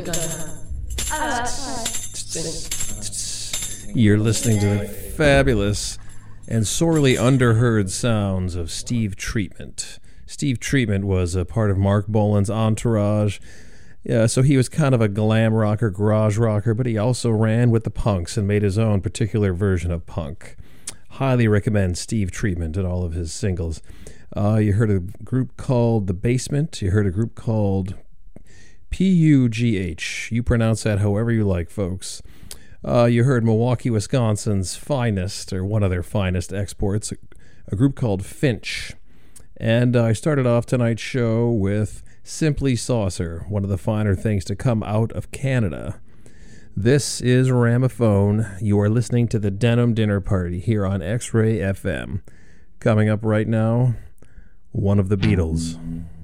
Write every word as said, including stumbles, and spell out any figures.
You're listening to the fabulous and sorely underheard sounds of Steve Treatment. Steve Treatment was a part of Mark Bolan's entourage. Yeah, so he was kind of a glam rocker, garage rocker, but he also ran with the punks and made his own particular version of punk. Highly recommend Steve Treatment and all of his singles. Uh, you heard a group called The Basement. You heard a group called P U G H. You pronounce that however you like, folks. Uh, you heard Milwaukee, Wisconsin's finest, or one of their finest exports, a group called Finch. And uh, I started off tonight's show with Simply Saucer, one of the finer things to come out of Canada. This is Ramaphone. You are listening to the Denim Dinner Party here on X-Ray F M. Coming up right now, one of the Beatles.